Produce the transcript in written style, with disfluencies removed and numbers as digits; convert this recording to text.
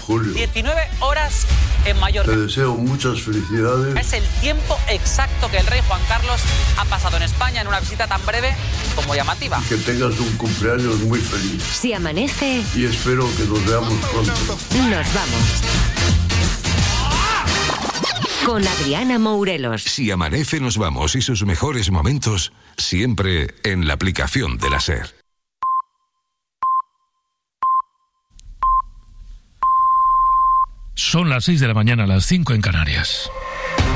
Julio. 19 horas en Mallorca. Te deseo muchas felicidades. Es el tiempo exacto que el rey Juan Carlos ha pasado en España en una visita tan breve como llamativa. Que tengas un cumpleaños muy feliz. Si amanece... Y espero que nos veamos pronto. Nos vamos. Con Adriana Mourelos. Si amanece, nos vamos, y sus mejores momentos siempre en la aplicación de la SER. Son las 6 de la mañana, las 5 en Canarias.